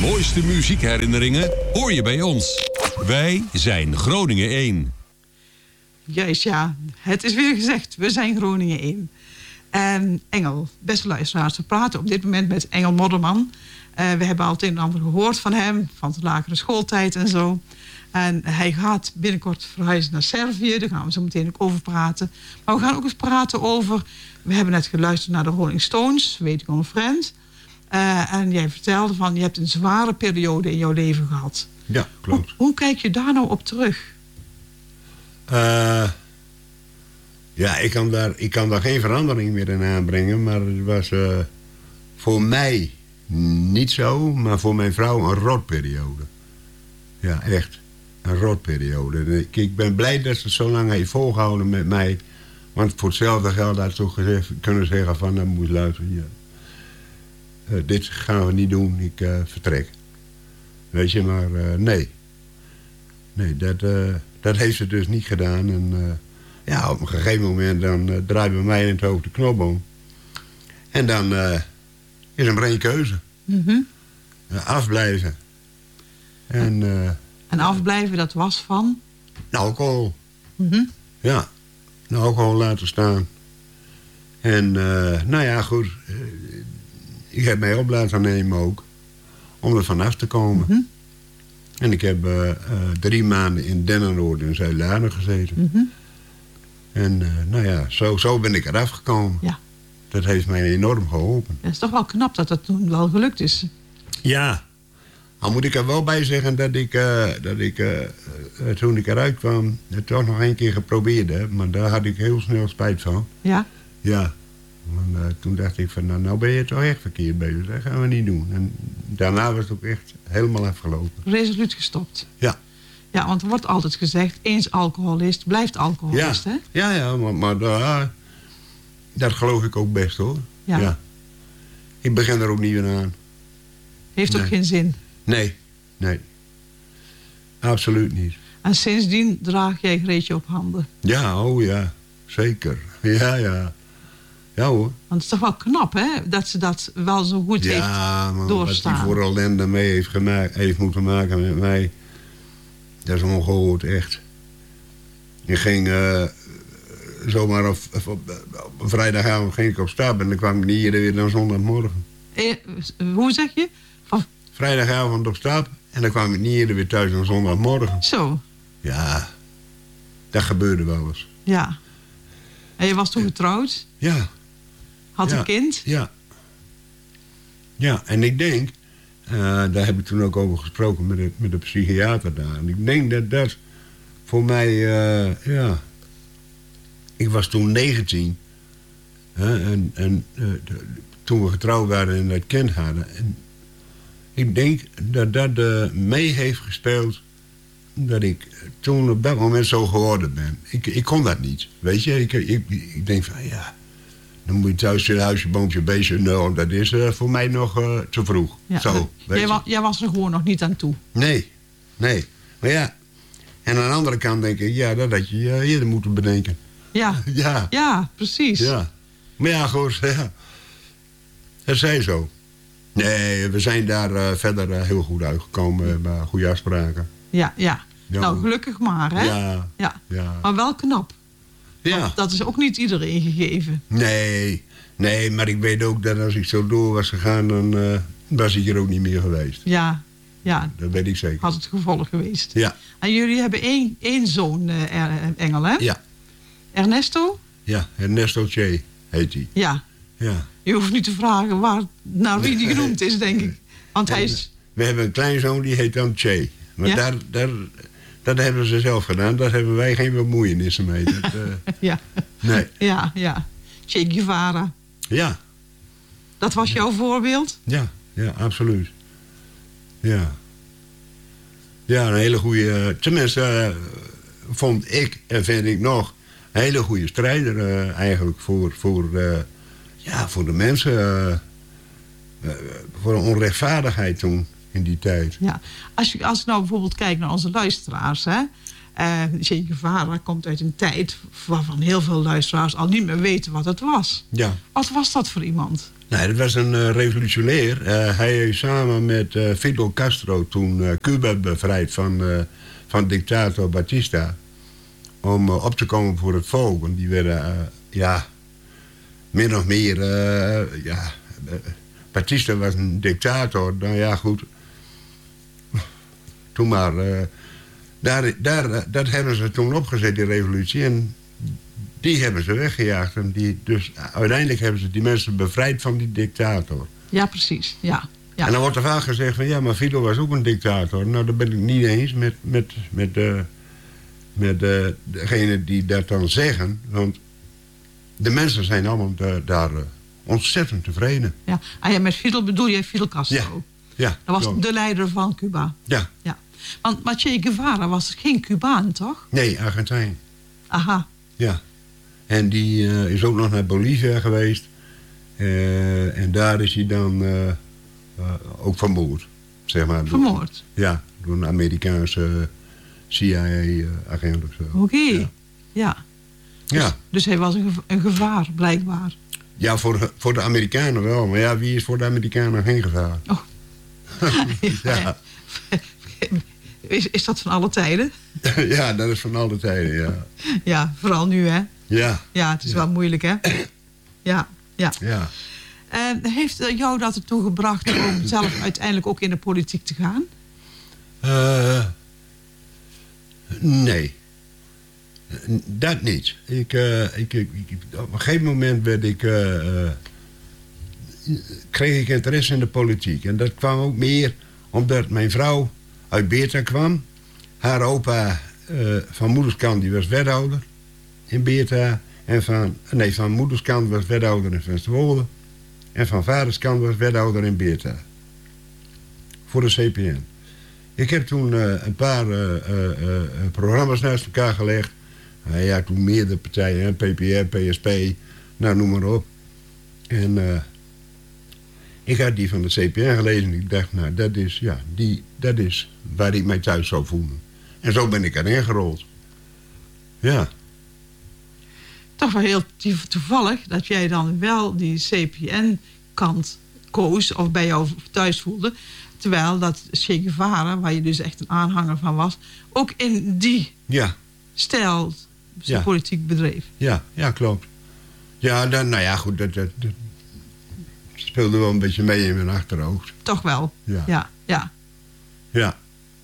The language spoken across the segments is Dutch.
mooiste muziekherinneringen hoor je bij ons. Wij zijn Groningen 1. Juist, ja. Het is weer gezegd. We zijn Groningen 1. En Engel, beste luisteraars, we praten op dit moment met Engel Modderman. We hebben al het een en ander gehoord van hem, van de lagere schooltijd en zo. En hij gaat binnenkort verhuizen naar Servië. Daar gaan we zo meteen ook over praten. Maar we gaan ook eens praten over... We hebben net geluisterd naar de Rolling Stones, Waiting on a Friend. En jij vertelde van, je hebt een zware periode in jouw leven gehad. Ja, klopt. Hoe kijk je daar nou op terug? Ja, ik kan daar geen verandering meer in aanbrengen. Maar het was voor mij niet zo, maar voor mijn vrouw een rotperiode. Ja, echt. Een rotperiode. Ik ben blij dat ze het zo lang heeft volgehouden met mij. Want voor hetzelfde geld had ze toch kunnen zeggen van... Dan moet je luisteren. Ja. Dit gaan we niet doen. Ik vertrek. Weet je, maar nee. Nee, dat heeft ze dus niet gedaan. En ja, op een gegeven moment dan draait bij mij in het hoofd de knopboom. En dan is er maar één keuze. Mm-hmm. Afblijven. En afblijven, dat was van? Alcohol. Mm-hmm. Ja, alcohol laten staan. En nou ja, goed. Ik heb mij op laten nemen ook. Om er vanaf te komen. Mm-hmm. En ik heb 3 maanden in Dennenoord in Zuid-Laren gezeten. Mm-hmm. En nou ja, zo ben ik eraf gekomen. Ja. Dat heeft mij enorm geholpen. Het is toch wel knap dat dat toen wel gelukt is. Ja. Al moet ik er wel bij zeggen dat ik toen ik eruit kwam... het toch nog 1 keer geprobeerd heb. Maar daar had ik heel snel spijt van. Ja? Ja. Want toen dacht ik van, nou ben je toch echt verkeerd bezig. Dat gaan we niet doen. En daarna was het ook echt helemaal afgelopen. Resoluut gestopt. Ja. Ja, want er wordt altijd gezegd, eens alcoholist, blijft alcoholist, ja. hè? Ja, maar dat geloof ik ook best, hoor. Ja. Ja. Ik begin er ook niet meer aan. Heeft ook geen zin. Nee. Absoluut niet. En sindsdien draag jij Greetje op handen. Ja, oh ja. Zeker. Ja. Ja hoor. Want het is toch wel knap, hè? Dat ze dat wel zo goed heeft doorstaan. Wat hij voor ellende mee heeft moeten maken met mij... Dat is ongehoord, echt. Ik ging zomaar op vrijdagavond ging ik op stap... en dan kwam ik niet hier weer dan zondagmorgen. Hoe zeg je? Vrijdagavond op stap... en dan kwam ik niet hier weer thuis dan zondagmorgen. Zo. Ja, dat gebeurde wel eens. Ja. En je was toen getrouwd? Ja. Had een kind? Ja. Ja, en ik denk... daar heb ik toen ook over gesproken met de psychiater daar. En ik denk dat dat voor mij... ja... Ik was toen 19. En toen we getrouwd waren en dat kind hadden. En ik denk dat dat mee heeft gespeeld... dat ik toen op dat moment zo geworden ben. Ik kon dat niet, weet je. Ik denk van, ja... Dan moet je thuis in huisje, boompje, beestje. Nou, dat is voor mij nog te vroeg. Ja, zo, jij was er gewoon nog niet aan toe. Nee. Maar ja, en aan de andere kant denk ik... ja, dat had je eerder moeten bedenken. Ja, ja precies. Ja. Maar ja, goed, ja. Dat zij zo. Nee, we zijn daar verder heel goed uitgekomen. We hebben goede afspraken. Ja. Nou, gelukkig maar, hè? Ja. Maar wel knap. Ja. Want dat is ook niet iedereen gegeven. Nee, maar ik weet ook dat als ik zo door was gegaan... dan was ik er ook niet meer geweest. Ja. Dat weet ik zeker. Had het gevolg geweest. Ja. En jullie hebben één zoon, Engel, hè? Ja. Ernesto? Ja, Ernesto Che heet hij. Ja. Je hoeft niet te vragen naar wie die genoemd is, denk ik. Want hij is... We hebben een kleinzoon, die heet dan Che. Maar ja? dat hebben ze zelf gedaan. Daar hebben wij geen bemoeienissen mee. Dat, ja. Nee. Ja. Che Guevara. Ja. Dat was jouw voorbeeld? Ja, absoluut. Ja. Ja, een hele goede... Tenminste, vond ik en vind ik nog... een hele goede strijder eigenlijk voor de mensen. Voor de onrechtvaardigheid toen, in die tijd. Ja, als ik nou bijvoorbeeld kijk naar onze luisteraars... hè, Che Guevara komt uit een tijd waarvan heel veel luisteraars al niet meer weten wat het was. Ja. Wat was dat voor iemand? Nee, dat was een revolutionair. Hij heeft samen met Fidel Castro toen Cuba bevrijd van dictator Batista. Om op te komen voor het volk. Want die werden, min of meer... Batista was een dictator. Nou ja, goed. Toen maar... dat hebben ze toen opgezet, die revolutie. En die hebben ze weggejaagd. En dus uiteindelijk hebben ze die mensen bevrijd van die dictator. Ja, precies. Ja. Ja. En dan wordt er vaak gezegd van... ja, maar Fidel was ook een dictator. Nou, dat ben ik niet eens met degene die dat dan zeggen. Want de mensen zijn allemaal daar ontzettend tevreden. Ja. Ah, ja, met Fidel bedoel je Fidel Castro? Ja. Dat was de leider van Cuba. Ja. Want Che Guevara was geen Cubaan, toch? Nee, Argentijn. Aha. Ja. En die is ook nog naar Bolivia geweest. En daar is hij dan ook vermoord. Zeg maar. Vermoord? Ja, door een Amerikaanse CIA-agent of zo. Oké. Ja. Dus hij was een gevaar, blijkbaar. Ja, voor de Amerikanen wel. Maar ja, wie is voor de Amerikanen geen gevaar? Oh. Ja. Is dat van alle tijden? Ja, dat is van alle tijden, ja. Ja, vooral nu, hè? Ja. Ja, het is wel moeilijk, hè? Ja. Heeft jou dat ertoe gebracht om zelf uiteindelijk ook in de politiek te gaan? Nee. Dat niet. Op een gegeven moment kreeg ik interesse in de politiek. En dat kwam ook meer omdat mijn vrouw uit Beerta kwam. Haar opa van moederskant die was wethouder in Beerta. En van moederskant was wethouder in Vensterwolde. En van vaderskant was wethouder in Beerta. Voor de CPN. Ik heb toen een paar programma's naast elkaar gelegd. Ja, toen meerdere partijen, PPR, PSP, nou noem maar op. En ik had die van de CPN gelezen en ik dacht, nou dat is waar ik mij thuis zou voelen. En zo ben ik erin gerold. Ja. Toch wel heel toevallig dat jij dan wel die CPN-kant koos of bij jou thuis voelde. Terwijl dat Che Guevara, waar je dus echt een aanhanger van was, ook in die stijl zijn politiek bedreef. Ja, klopt. Ja, goed, dat speelde wel een beetje mee in mijn achterhoofd. Toch wel, ja.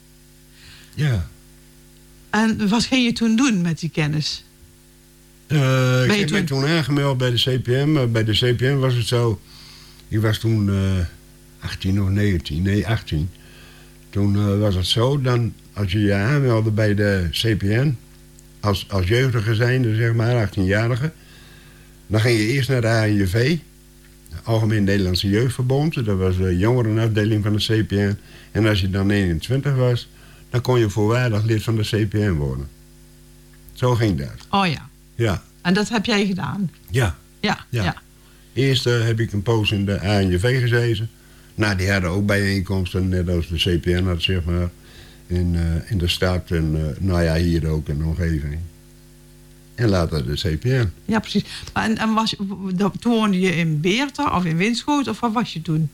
En wat ging je toen doen met die kennis? Ik heb mij toen aangemeld bij de CPM. Bij de CPM was het zo... Ik was toen 18 of 19. Nee, 18. Toen was het zo... Dan, als je je aanmeldde bij de CPN... Als jeugdige zijnde, zeg maar, 18-jarige... dan ging je eerst naar de ANJV... Algemeen Nederlandse Jeugdverbond. Dat was de jongerenafdeling van de CPN. En als je dan 21 was... dan kon je voorwaardig lid van de CPN worden. Zo ging dat. Oh ja. Ja. En dat heb jij gedaan? Ja. Eerst heb ik een poos in de ANJV gezeten. Nou, die hadden ook bijeenkomsten, net als de CPN had, zeg maar. In de stad en hier ook in de omgeving. En later de CPN. Ja, precies. En toen woonde je in Beerta of in Winschoten, of wat was je toen?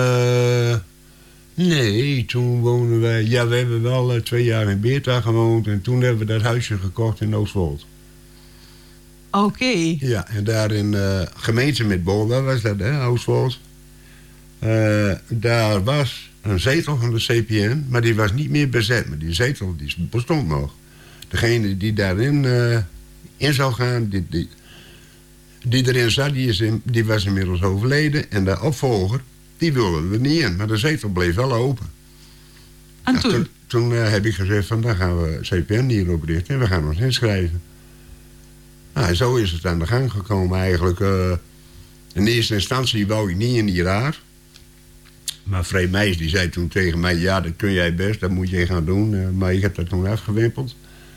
Nee, toen woonden wij... Ja, we hebben wel 2 jaar in Beerta gewoond. En toen hebben we dat huisje gekocht in Oostwold. Oké. Ja, en daar in gemeente met Bolda was dat, hè, Oostwold. Daar was een zetel van de CPN, maar die was niet meer bezet. Maar die zetel die bestond nog. Degene die daarin in zou gaan, die erin zat, die was inmiddels overleden. En de opvolger, die wilden er niet in. Maar de zetel bleef wel open. En toen? Toen heb ik gezegd van, dan gaan we CPN hier oprichten en we gaan ons inschrijven. Nou, zo is het aan de gang gekomen eigenlijk. In eerste instantie wou ik niet in die raad. Maar Freek Meijs die zei toen tegen mij... ja, dat kun jij best, dat moet je gaan doen. Maar ik heb dat toen afgewimpeld.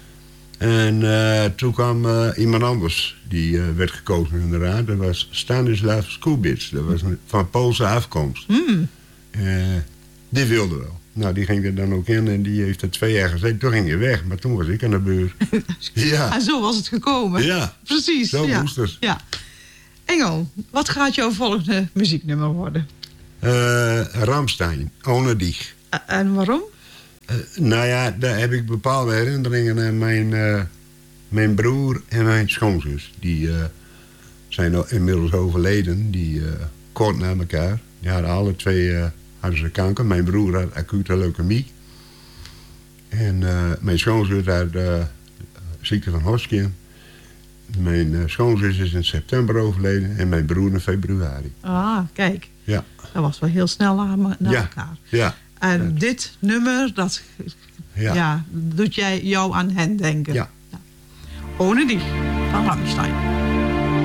En toen kwam iemand anders. Die werd gekozen in de raad. Dat was Stanislav Skubits. Dat was van Poolse afkomst. Die wilde wel. Nou, die ging er dan ook in en die heeft er 2 jaar gezeten. Toen ging hij weg, maar toen was ik aan de beurt. Ja. En zo was het gekomen. Ja. Precies. Zo moest het. Ja. Engel, wat gaat jouw volgende muzieknummer worden? Rammstein, Ohne dich. En waarom? Nou ja, daar heb ik bepaalde herinneringen aan mijn broer en mijn schoonzus. Die zijn inmiddels overleden, die kort na elkaar. Die hadden alle twee hadden ze kanker. Mijn broer had acute leukemie. En mijn schoonzus had ziekte van Hodgkin. Mijn schoonzus is in september overleden en mijn broer in februari. Ah, kijk. Ja. Dat was wel heel snel na elkaar. Ja. En dit nummer, dat doet jou aan hen denken. Ja. Ohne dich van Rammstein.